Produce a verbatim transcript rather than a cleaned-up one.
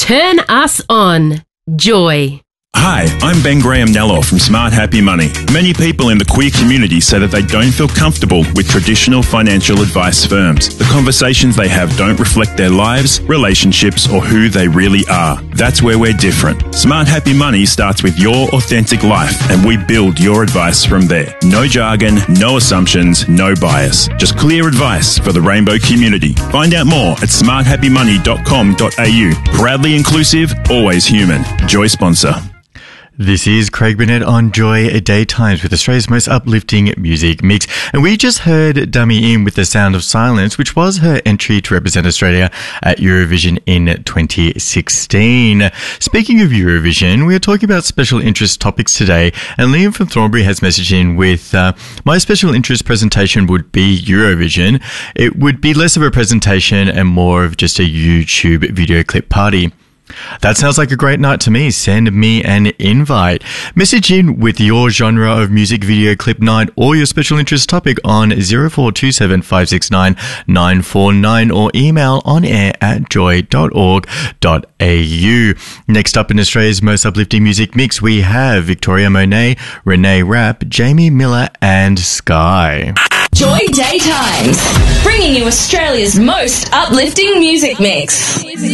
Turn us on. Joy. Hi, I'm Ben Graham Nello from Smart Happy Money. Many people in the queer community say that they don't feel comfortable with traditional financial advice firms. The conversations they have don't reflect their lives, relationships, or who they really are. That's where we're different. Smart Happy Money starts with your authentic life, and we build your advice from there. No jargon, no assumptions, no bias. Just clear advice for the rainbow community. Find out more at smart happy money dot com dot a u. Proudly inclusive, always human. Joy sponsor. This is Craig Burnett on Joy Daytimes with Australia's most uplifting music mix. And we just heard Dummy In with The Sound of Silence, which was her entry to represent Australia at Eurovision in twenty sixteen. Speaking of Eurovision, we are talking about special interest topics today. And Liam from Thornbury has messaged in with, uh, my special interest presentation would be Eurovision. It would be less of a presentation and more of just a YouTube video clip party. That sounds like a great night to me. Send me an invite. Message in with your genre of music video clip night or your special interest topic on zero four two seven five six nine nine four nine or email on air at joy dot org dot a u. Next up in Australia's most uplifting music mix, we have Victoria Monet, Renee Rapp, Jamie Miller and Sky. Joy Daytimes, bringing you Australia's most uplifting music mix.